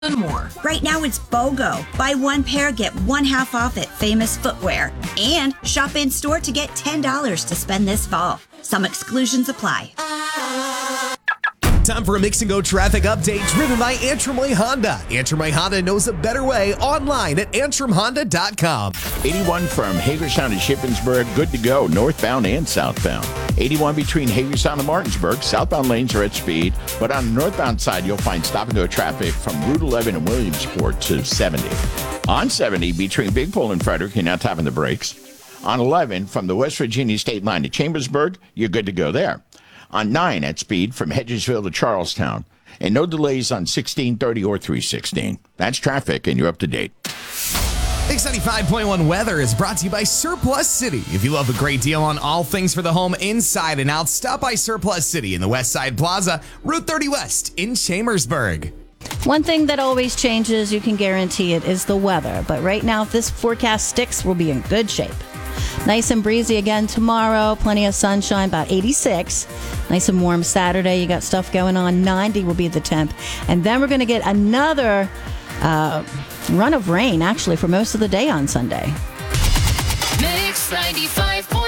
and more. Right now it's BOGO. Buy one pair, get one half off at Famous Footwear. And shop in store to get $10 to spend this fall. Some exclusions apply. Time for a Mix and Go traffic update driven by Antrim Way Honda. Antrim Way Honda knows a better way online at antrimhonda.com. 81 from Hagerstown to Shippensburg, good to go, northbound and southbound. 81 between Hagerstown and Martinsburg, southbound lanes are at speed, but on the northbound side, you'll find stop-and-go traffic from Route 11 and Williamsport to 70. On 70, between Big Pole and Frederick, you're now tapping the brakes. On 11, from the West Virginia state line to Chambersburg, you're good to go there. On 9 at speed from Hedgesville to Charlestown. And no delays on 1630 or 316. That's traffic, and you're up to date. Mix 95.1 weather is brought to you by Surplus City. If you love a great deal on all things for the home inside and out, stop by Surplus City in the West Side Plaza, Route 30 West in Chambersburg. One thing that always changes, you can guarantee it, is the weather. But right now, if this forecast sticks, we'll be in good shape. Nice and breezy again tomorrow. Plenty of sunshine, about 86. Nice and warm Saturday. You got stuff going on. 90 will be the temp. And then we're going to get another run of rain, actually, for most of the day on Sunday. Mix 95.1.